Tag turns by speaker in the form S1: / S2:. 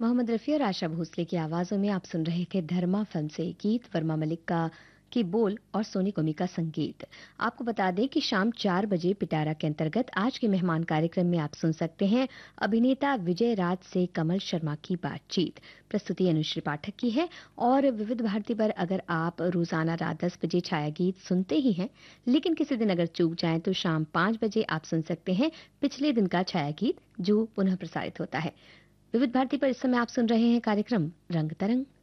S1: मोहम्मद रफ़ी और आशा भोसले की आवाज़ों में आप सुन रहे थे धर्मा फिल्म से गीत, वर्मा मलिक का की बोल और सोनी कोमी का संगीत। आपको बता दें कि शाम 4 बजे पिटारा के अंतर्गत आज के मेहमान कार्यक्रम में आप सुन सकते हैं अभिनेता विजय राज से कमल शर्मा की बातचीत। प्रस्तुति अनुश्री पाठक की है। और विविध भारती पर अगर आप रोजाना रात 10 बजे छाया गीत सुनते ही हैं, लेकिन किसी दिन अगर चूक जाएं तो शाम 5 बजे आप सुन सकते हैं पिछले दिन का छाया गीत, जो पुनः प्रसारित होता है। विविध भारती पर इस समय आप सुन रहे हैं कार्यक्रम रंग तरंग।